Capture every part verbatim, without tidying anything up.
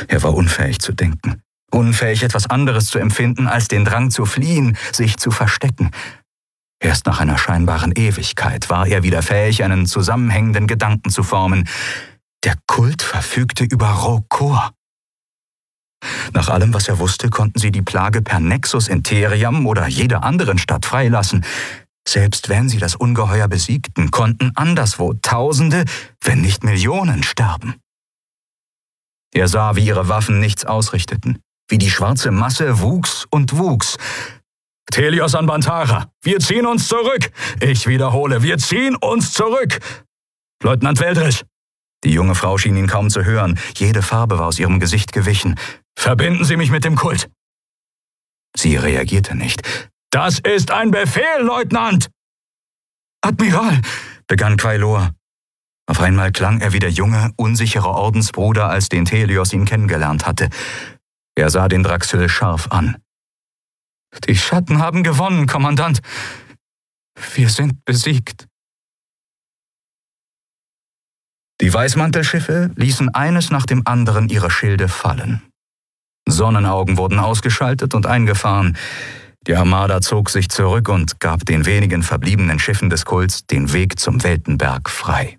Er war unfähig zu denken, unfähig, etwas anderes zu empfinden, als den Drang zu fliehen, sich zu verstecken. Erst nach einer scheinbaren Ewigkeit war er wieder fähig, einen zusammenhängenden Gedanken zu formen. Der Kult verfügte über Ro-Kor. Nach allem, was er wusste, konnten sie die Plage per Nexus in Theriam oder jeder anderen Stadt freilassen. Selbst wenn sie das Ungeheuer besiegten, konnten anderswo Tausende, wenn nicht Millionen sterben. Er sah, wie ihre Waffen nichts ausrichteten, wie die schwarze Masse wuchs und wuchs. »Telios Anbantara, wir ziehen uns zurück! Ich wiederhole, wir ziehen uns zurück! Leutnant Veldris!« Die junge Frau schien ihn kaum zu hören. Jede Farbe war aus ihrem Gesicht gewichen. »Verbinden Sie mich mit dem Kult!« Sie reagierte nicht. »Das ist ein Befehl, Leutnant!« »Admiral«, begann Quailor. Auf einmal klang er wie der junge, unsichere Ordensbruder, als den Telios ihn kennengelernt hatte. Er sah den Draxil scharf an. »Die Schatten haben gewonnen, Kommandant. Wir sind besiegt.« Die Weißmantelschiffe ließen eines nach dem anderen ihre Schilde fallen. Sonnenaugen wurden ausgeschaltet und eingefahren. Die Armada zog sich zurück und gab den wenigen verbliebenen Schiffen des Kults den Weg zum Weltenberg frei.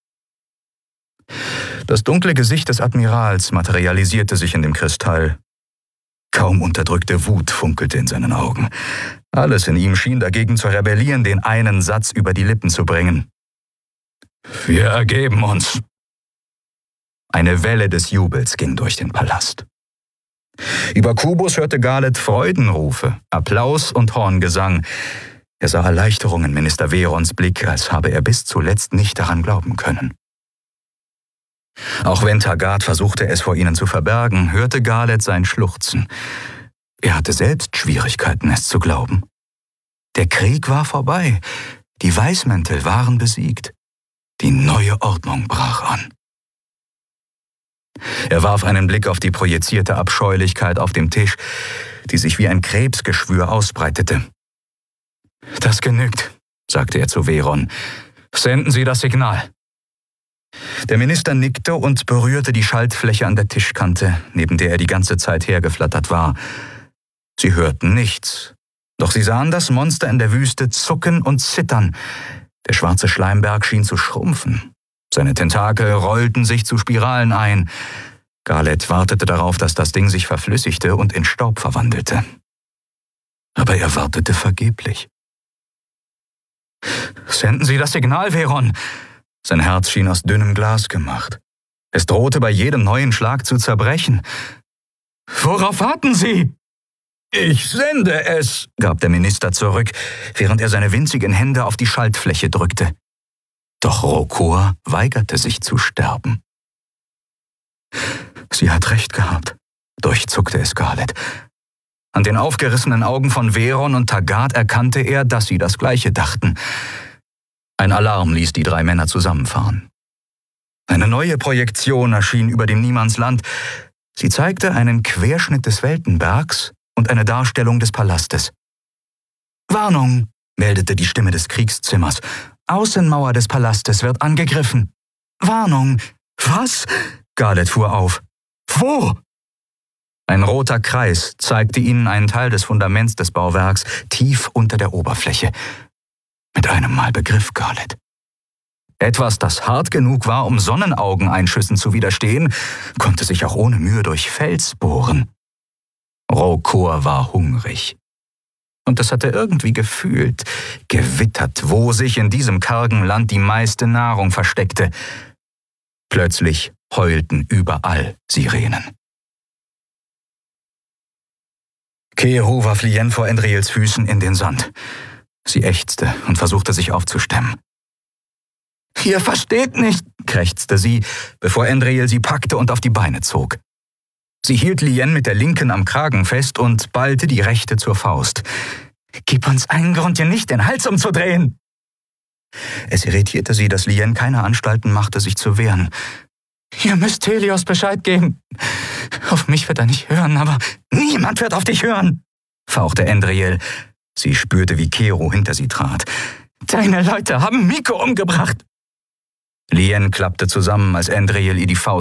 Das dunkle Gesicht des Admirals materialisierte sich in dem Kristall. Kaum unterdrückte Wut funkelte in seinen Augen. Alles in ihm schien dagegen zu rebellieren, den einen Satz über die Lippen zu bringen. »Wir ergeben uns!« Eine Welle des Jubels ging durch den Palast. Über Kubus hörte Garlet Freudenrufe, Applaus und Horngesang. Er sah Erleichterung in Minister Verons Blick, als habe er bis zuletzt nicht daran glauben können. Auch wenn Taggart versuchte, es vor ihnen zu verbergen, hörte Garlet sein Schluchzen. Er hatte selbst Schwierigkeiten, es zu glauben. Der Krieg war vorbei. Die Weißmäntel waren besiegt. Die neue Ordnung brach an. Er warf einen Blick auf die projizierte Abscheulichkeit auf dem Tisch, die sich wie ein Krebsgeschwür ausbreitete. »Das genügt«, sagte er zu Veron. »Senden Sie das Signal.« Der Minister nickte und berührte die Schaltfläche an der Tischkante, neben der er die ganze Zeit hergeflattert war. Sie hörten nichts, doch sie sahen das Monster in der Wüste zucken und zittern. Der schwarze Schleimberg schien zu schrumpfen. Seine Tentakel rollten sich zu Spiralen ein. Garlet wartete darauf, dass das Ding sich verflüssigte und in Staub verwandelte. Aber er wartete vergeblich. »Senden Sie das Signal, Veron!« Sein Herz schien aus dünnem Glas gemacht. Es drohte bei jedem neuen Schlag zu zerbrechen. »Worauf warten Sie?« »Ich sende es«, gab der Minister zurück, während er seine winzigen Hände auf die Schaltfläche drückte. Doch Ro-Kor weigerte sich zu sterben. »Sie hat recht gehabt«, durchzuckte es Garlet. An den aufgerissenen Augen von Veron und Taggart erkannte er, dass sie das Gleiche dachten. Ein Alarm ließ die drei Männer zusammenfahren. Eine neue Projektion erschien über dem Niemandsland. Sie zeigte einen Querschnitt des Weltenbergs und eine Darstellung des Palastes. »Warnung«, meldete die Stimme des Kriegszimmers. »Außenmauer des Palastes wird angegriffen.« »Warnung!« »Was?« Garlet fuhr auf. »Wo?« Ein roter Kreis zeigte ihnen einen Teil des Fundaments des Bauwerks tief unter der Oberfläche. Mit einem Mal begriff Garlet. Etwas, das hart genug war, um Sonnenaugeneinschüssen zu widerstehen, konnte sich auch ohne Mühe durch Fels bohren. Ro-Kor war hungrig. Und es hatte irgendwie gefühlt, gewittert, wo sich in diesem kargen Land die meiste Nahrung versteckte. Plötzlich heulten überall Sirenen. Keeru warf Lien vor Endriels Füßen in den Sand. Sie ächzte und versuchte sich aufzustemmen. »Ihr versteht nicht«, krächzte sie, bevor Endriel sie packte und auf die Beine zog. Sie hielt Lien mit der linken am Kragen fest und ballte die rechte zur Faust. »Gib uns einen Grund, dir nicht den Hals umzudrehen!« Es irritierte sie, dass Lien keine Anstalten machte, sich zu wehren. »Ihr müsst Telios Bescheid geben. Auf mich wird er nicht hören, aber niemand wird auf dich hören«, fauchte Endriel. Sie spürte, wie Keeru hinter sie trat. »Deine Leute haben Miko umgebracht!« Lien klappte zusammen, als Endriel ihr die Faust